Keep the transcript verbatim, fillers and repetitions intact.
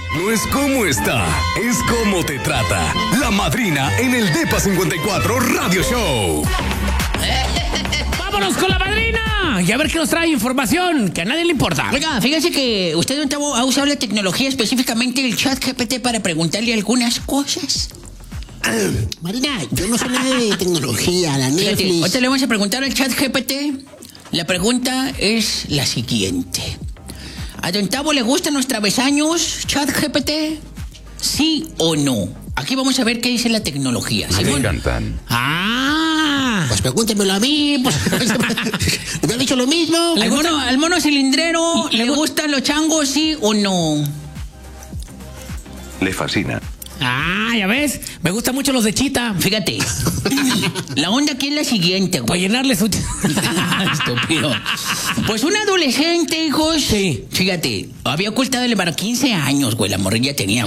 No es cómo está, es cómo te trata. La Madrina en el Depa cincuenta y cuatro Radio Show. ¡Vámonos con La Madrina! Y a ver qué nos trae información que a nadie le importa. Oiga, fíjese que usted no ha usado la tecnología, específicamente el chat G P T, para preguntarle algunas cosas. Ah, Marina, yo no sé nada de tecnología, la Netflix. Fíjate, ahorita le vamos a preguntar al chat G P T. La pregunta es la siguiente. ¿A Don Tavo le gustan los travesaños, chat G P T? ¿Sí o no? Aquí vamos a ver qué dice la tecnología. Me encantan. ¡Ah! Pues pregúntemelo a mí, pues. ¿Me ha dicho lo mismo? Al mono, al mono cilindrero, ¿le gustan los changos, sí o no? Le fascina. Ah, ya ves, me gustan mucho los de Chita. Fíjate, la onda aquí es la siguiente, Para güey. llenarle su... Estúpido. Pues un adolescente, hijos. Sí. Fíjate, había ocultado el embarazo quince años, güey. La morrilla tenía